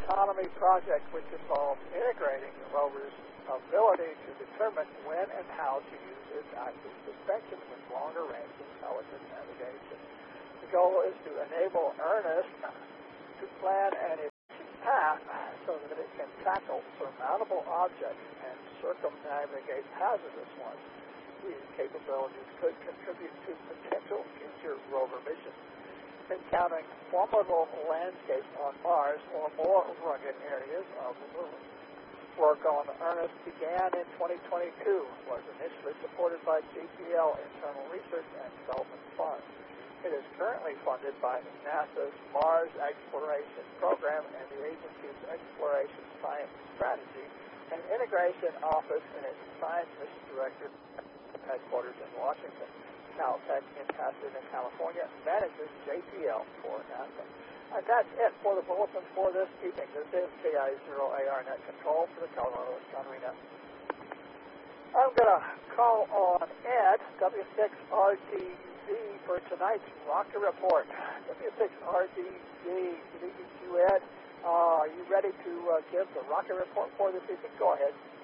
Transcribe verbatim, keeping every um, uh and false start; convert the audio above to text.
autonomy project, which involves integrating the rover's ability to determine when and how to use its active suspension with longer-range intelligent navigation. The goal is to enable EARNEST to plan an efficient path so that it can tackle surmountable objects and circumnavigate hazardous ones. These capabilities could contribute to potential future rover missions, encountering formidable landscapes on Mars or more rugged areas of the moon. Work on EARNEST began in twenty twenty-two, was initially supported by J P L Internal Research and Development Fund. It is currently funded by NASA's Mars Exploration Program and the agency's Exploration Science Strategy and Integration Office and its Science Mission Director headquarters in Washington. Caltech in Pasadena, California, manages J P L for NASA. And that's it for the bulletin for this evening. This is K I zero A R Net Control for the Colorado Astronomy Net. I'm going to call on Ed, W six R D Z, for tonight's rocket report. W six R D Z, good evening to you, Ed. Uh, are you ready to uh, give the rocket report for this evening? Go ahead.